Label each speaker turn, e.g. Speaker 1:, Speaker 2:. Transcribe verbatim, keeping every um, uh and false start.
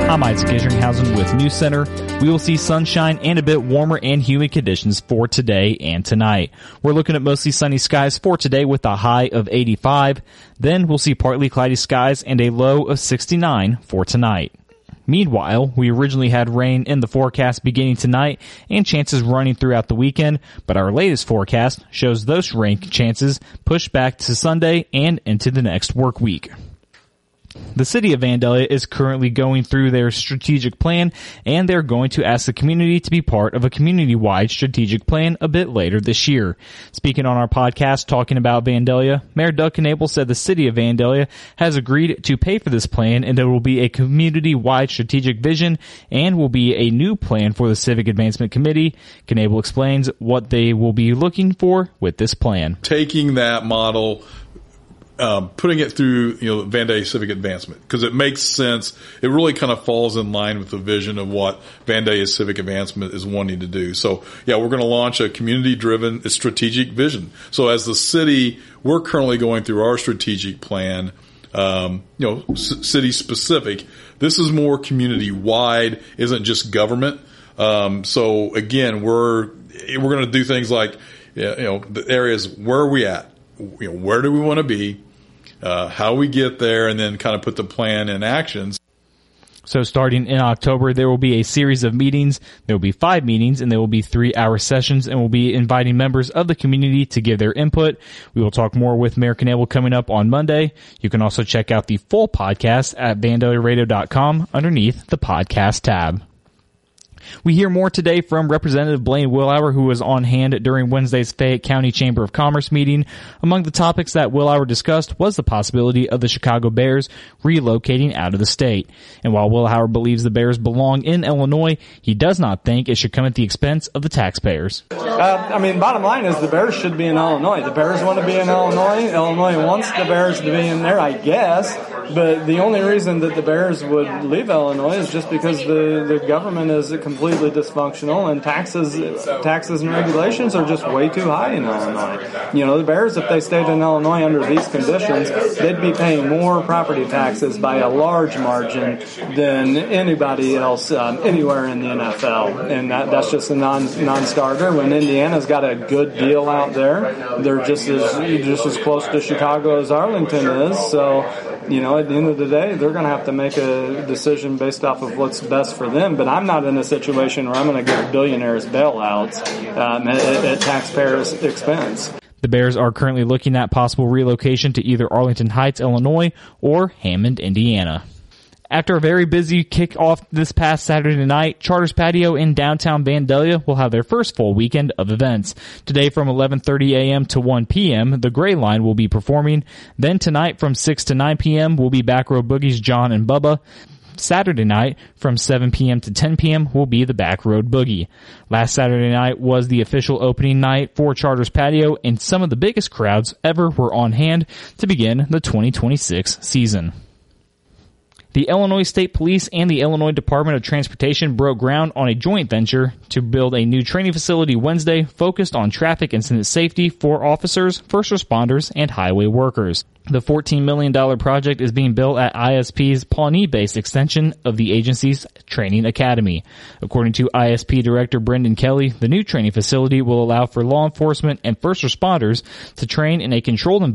Speaker 1: I'm Isaac Isringhausen with News Center. We will see sunshine and a bit warmer and humid conditions for today and tonight. We're looking at mostly sunny skies for today with a high of eighty-five. Then we'll see partly cloudy skies and a low of sixty-nine for tonight. Meanwhile, we originally had rain in the forecast beginning tonight and chances running throughout the weekend, but our latest forecast shows those rain chances pushed back to Sunday and into the next work week. The city of Vandalia is currently going through their strategic plan, and they're going to ask the community to be part of a community-wide strategic plan a bit later this year. Speaking on our podcast talking about Vandalia, Mayor Doug Knable said the city of Vandalia has agreed to pay for this plan, and it will be a community-wide strategic vision and will be a new plan for the Civic Advancement Committee. Knable explains what they will be looking for with this plan.
Speaker 2: Taking that model, Um, putting it through, you know, Vandalia Civic Advancement, because it makes sense. It really kind of falls in line with the vision of what Vandalia Civic Advancement is wanting to do. So, yeah, we're going to launch a community-driven strategic vision. So as the city, we're currently going through our strategic plan, um, you know, c- city-specific. This is more community-wide, isn't just government. Um, so, again, we're we're going to do things like, you know, the areas, where are we at? You know, where do we want to be? Uh, how we get there, and then kind of put the plan in actions.
Speaker 1: So starting in October, there will be a series of meetings. There will be five meetings, and there will be three-hour sessions, and we'll be inviting members of the community to give their input. We will talk more with Mayor Knable coming up on Monday. You can also check out the full podcast at vandalia radio dot com underneath the podcast tab. We hear more today from Representative Blaine Willauer, who was on hand during Wednesday's Fayette County Chamber of Commerce meeting. Among the topics that Willauer discussed was the possibility of the Chicago Bears relocating out of the state. And while Willauer believes the Bears belong in Illinois, he does not think it should come at the expense of the taxpayers.
Speaker 3: Uh, I mean, bottom line is the Bears should be in Illinois. The Bears want to be in Illinois. Illinois wants the Bears to be in there, I guess. But the only reason that the Bears would leave Illinois is just because the, the government is completely dysfunctional, and taxes taxes and regulations are just way too high in Illinois. You know, the Bears, if they stayed in Illinois under these conditions, they'd be paying more property taxes by a large margin than anybody else um, anywhere in the N F L. And that, that's just a non, non-starter. When Indiana's got a good deal out there, they're just as, just as close to Chicago as Arlington is. So, you know, at the end of the day, they're going to have to make a decision based off of what's best for them. But I'm not in a situation where I'm going to give billionaires bailouts um, at, at taxpayers' expense.
Speaker 1: The Bears are currently looking at possible relocation to either Arlington Heights, Illinois, or Hammond, Indiana. After a very busy kickoff this past Saturday night, Charters Patio in downtown Vandalia will have their first full weekend of events. Today from eleven thirty a.m. to one p.m., the Gray Line will be performing. Then tonight from six to nine p.m. will be Back Road Boogie's John and Bubba. Saturday night from seven p.m. to ten p.m. will be the Back Road Boogie. Last Saturday night was the official opening night for Charters Patio, and some of the biggest crowds ever were on hand to begin the twenty twenty-six season. The Illinois State Police and the Illinois Department of Transportation broke ground on a joint venture to build a new training facility Wednesday focused on traffic incident safety for officers, first responders, and highway workers. The fourteen million dollars project is being built at I S P's Pawnee-based extension of the agency's training academy. According to I S P Director Brendan Kelly, the new training facility will allow for law enforcement and first responders to train in a controlled environment